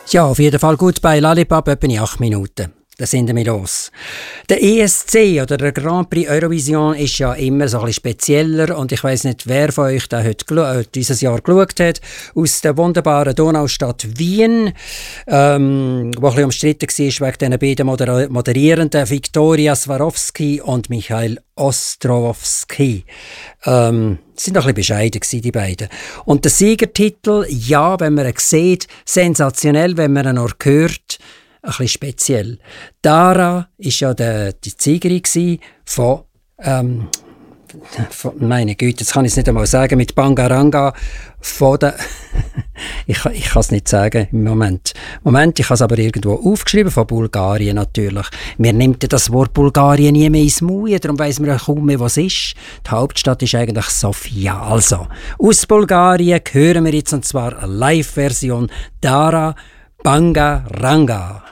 Ja, auf jeden Fall gut bei Lollipop, etwa in 8 Minuten. Da sind wir los. Der ESC oder der Grand Prix Eurovision ist ja immer so ein bisschen spezieller und ich weiss nicht, wer von euch da heute dieses Jahr geschaut hat. Aus der wunderbaren Donaustadt Wien, wo ein bisschen umstritten war wegen diesen beiden Moderierenden, Viktoria Swarovski und Michael Ostrowski. Sind ein bisschen bescheiden gewesen, die beiden. Und der Siegertitel, ja, wenn man ihn sieht, sensationell, wenn man ihn noch hört, ein bisschen speziell. Dara war ja die Siegerin von meine Güte, jetzt kann ich es nicht einmal sagen, mit Bangaranga von der ich kann es nicht sagen im Moment, ich habe es aber irgendwo aufgeschrieben, von Bulgarien natürlich. Mir nimmt das Wort Bulgarien nie mehr ins Maul, darum weiss man kaum mehr, was es ist. Die Hauptstadt ist eigentlich Sofia. Also, aus Bulgarien hören wir jetzt, und zwar eine Live-Version, Dara Bangaranga.